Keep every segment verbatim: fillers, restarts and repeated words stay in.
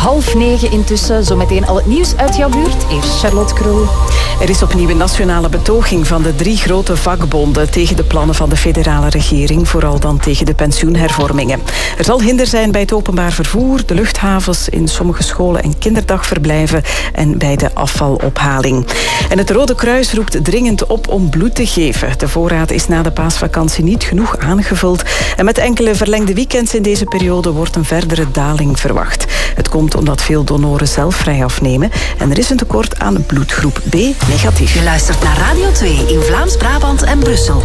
half negen intussen. Zometeen al het nieuws uit jouw buurt. Eerst Charlotte Krul. Er is opnieuw een nationale betoging van de drie grote vakbonden tegen de plannen van de federale regering, vooral dan tegen de pensioenhervormingen. Er zal hinder zijn bij het openbaar vervoer, de luchthavens, in sommige scholen en kinderdagverblijven en bij de afvalophaling. En het Rode Kruis roept dringend op om bloed te geven. De voorraad is na de paasvakantie niet genoeg aangevuld en met enkele verlengde weekends in deze periode wordt een verdere daling verwacht. Het komt omdat veel donoren zelf vrij afnemen en er is een tekort aan bloedgroep B negatief. Je luistert naar Radio twee in Vlaams-Brabant en Brussel.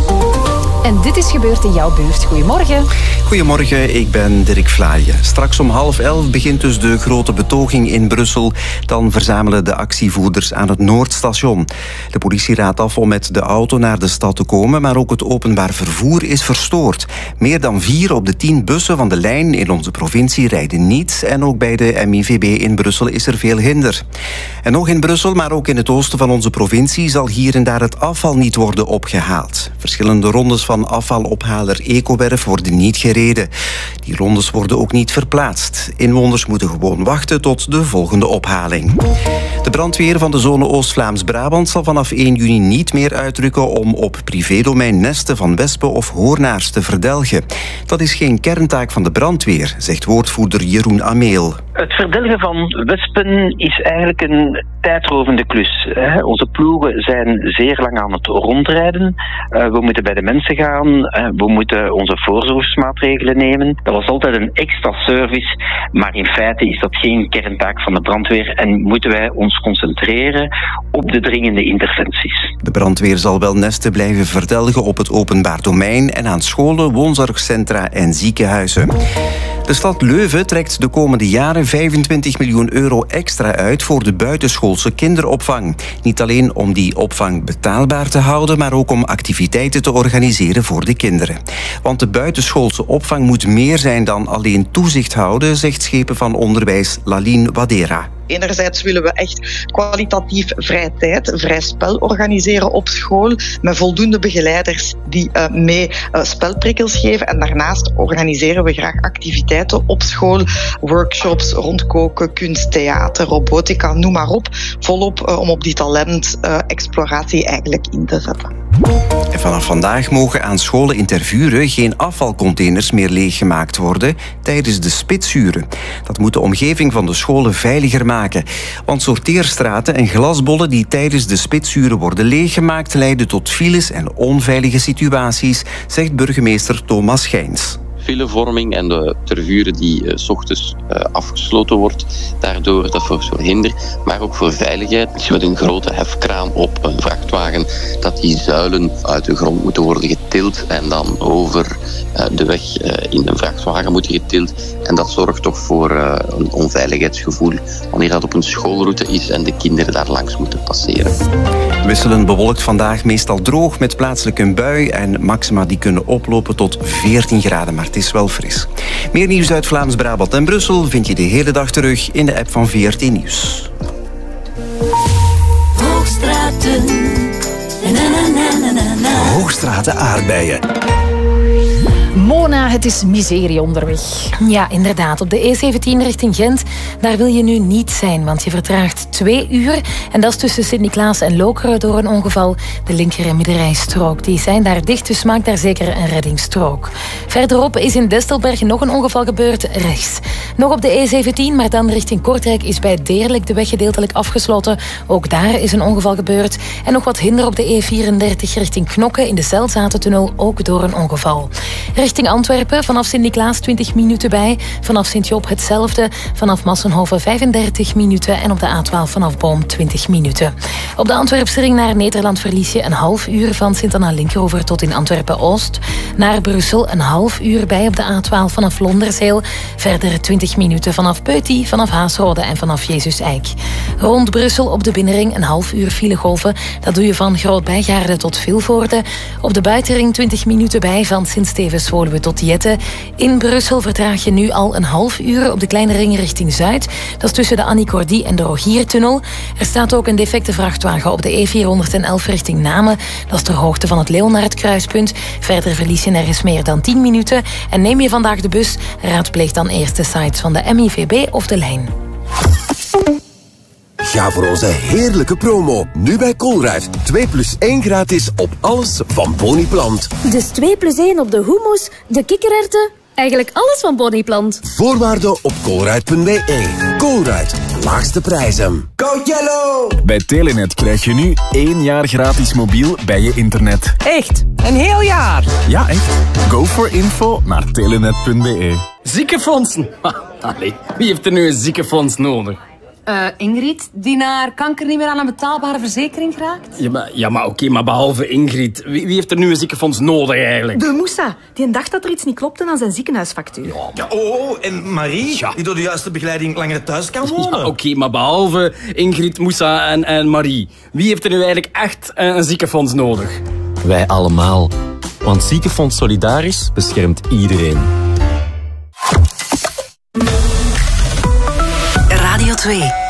En dit is gebeurd in jouw buurt. Goedemorgen. Goedemorgen, ik ben Dirk Vlaaien. Straks om half elf begint dus de grote betoging in Brussel. Dan verzamelen de actievoerders aan het Noordstation. De politie raadt af om met de auto naar de stad te komen, maar ook het openbaar vervoer is verstoord. Meer dan vier op de tien bussen van de lijn in onze provincie rijden niet. En ook bij de M I V B in Brussel is er veel hinder. En nog in Brussel, maar ook in het oosten van onze provincie, zal hier en daar het afval niet worden opgehaald. Verschillende rondes van afvalophaler Ecowerf worden niet gereden. Die rondes worden ook niet verplaatst. Inwoners moeten gewoon wachten tot de volgende ophaling. De brandweer van de zone Oost-Vlaams-Brabant zal vanaf één juni niet meer uitrukken om op privédomein nesten van wespen of hoornaars te verdelgen. Dat is geen kerntaak van de brandweer, zegt woordvoerder Jeroen Ameel. Het verdelgen van wespen is eigenlijk een tijdrovende klus. Onze ploegen zijn zeer lang aan het rondrijden. We moeten bij de mensen gaan. We moeten onze voorzorgsmaatregelen nemen. Dat was altijd een extra service, maar in feite is dat geen kerntaak van de brandweer en moeten wij ons concentreren op de dringende interventies. De brandweer zal wel nesten blijven verdelgen op het openbaar domein en aan scholen, woonzorgcentra en ziekenhuizen. De stad Leuven trekt de komende jaren vijfentwintig miljoen euro extra uit voor de buitenschoolse kinderopvang. Niet alleen om die opvang betaalbaar te houden, maar ook om activiteiten te organiseren voor de kinderen. Want de buitenschoolse opvang moet meer zijn dan alleen toezicht houden, zegt schepen van onderwijs Lalien Wadera. Enerzijds willen we echt kwalitatief vrije tijd, vrij spel organiseren op school met voldoende begeleiders die uh, mee uh, spelprikkels geven. En daarnaast organiseren we graag activiteiten op school, workshops rond koken, kunst, theater, robotica, noem maar op. Volop uh, om op die talentexploratie uh, eigenlijk in te zetten. En vanaf vandaag mogen aan scholen in Tervuren geen afvalcontainers meer leeggemaakt worden tijdens de spitsuren. Dat moet de omgeving van de scholen veiliger maken. Want sorteerstraten en glasbollen die tijdens de spitsuren worden leeggemaakt leiden tot files en onveilige situaties, zegt burgemeester Thomas Schijns. Filevorming en de Tervuren die uh, 's ochtends uh, afgesloten wordt. Daardoor dat voor zo'n hinder, maar ook voor veiligheid. Als je met een grote hefkraan op een vrachtwagen, dat die zuilen uit de grond moeten worden getild en dan over uh, de weg uh, in een vrachtwagen moeten getild. En dat zorgt toch voor uh, een onveiligheidsgevoel wanneer dat op een schoolroute is en de kinderen daar langs moeten passeren. Wisselend bewolkt vandaag, meestal droog met plaatselijk een bui en maxima die kunnen oplopen tot veertien graden, maar het is wel fris. Meer nieuws uit Vlaams-Brabant en Brussel vind je de hele dag terug in de app van V R T Nieuws. Hoogstraten. Na, na, na, na, na. Hoogstraten aardbeien. Mona, het is miserie onderweg. Ja, inderdaad. Op de E zeventien richting Gent, daar wil je nu niet zijn, want je vertraagt twee uur. En dat is tussen Sint-Niklaas en Lokeren door een ongeval. De linker- en middenrijstrook, die zijn daar dicht, dus maak daar zeker een reddingsstrook. Verderop is in Destelberg nog een ongeval gebeurd, rechts. Nog op de E zeventien, maar dan richting Kortrijk is bij Deerlijk de weg gedeeltelijk afgesloten. Ook daar is een ongeval gebeurd. En nog wat hinder op de E vierendertig richting Knokke in de Zelzatentunnel, ook door een ongeval. Richting Antwerpen, vanaf Sint-Niklaas twintig minuten bij. Vanaf Sint-Job hetzelfde. Vanaf Massenhoven vijfendertig minuten. En op de A twaalf vanaf Boom twintig minuten. Op de Antwerpse ring naar Nederland verlies je een half uur van Sint-Anna-Linkeroever tot in Antwerpen-Oost. Naar Brussel een half uur bij op de A twaalf vanaf Londerzeel. Verder twintig minuten vanaf Peuty, vanaf Haasrode en vanaf Jezus-Eik. Rond Brussel op de binnenring een half uur filegolven. Dat doe je van Groot-Bijgaarde tot Vilvoorde. Op de buitenring twintig minuten bij van Sint-Stevens-Woluwe tot Jette. In Brussel vertraag je nu al een half uur op de kleine ring richting Zuid. Dat is tussen de Annie Cordy en de Rogiertunnel. Er staat ook een defecte vrachtwagen op de E vierhonderdelf richting Namen. Dat is ter hoogte van het Leonardkruispunt. Verder verlies je nergens meer dan tien minuten. En neem je vandaag de bus, raadpleeg dan eerst de sites van de M I V B of de lijn. Ga voor onze heerlijke promo. Nu bij Colruyt. twee plus één gratis op alles van Boniplant. Dus twee plus één op de hummus, de kikkererwten, eigenlijk alles van Boniplant. Voorwaarden op colruyt punt b e. Colruyt, laagste prijzen. Go Yellow! Bij Telenet krijg je nu één jaar gratis mobiel bij je internet. Echt? Een heel jaar? Ja, echt. Go for info naar telenet punt b e. Ziekenfondsen? Allee, wie heeft er nu een ziekenfonds nodig? Uh, Ingrid, die naar kanker niet meer aan een betaalbare verzekering geraakt? Ja, maar, ja, maar oké, okay, maar behalve Ingrid, wie, wie heeft er nu een ziekenfonds nodig eigenlijk? De Moussa, die dacht dat er iets niet klopte aan zijn ziekenhuisfactuur. Ja, ja oh, en Marie, ja. die door de juiste begeleiding langer thuis kan wonen. Ja, oké, okay, maar behalve Ingrid, Moussa en, en Marie, wie heeft er nu eigenlijk echt een, een ziekenfonds nodig? Wij allemaal. Want Ziekenfonds Solidaris beschermt iedereen. Radio twee.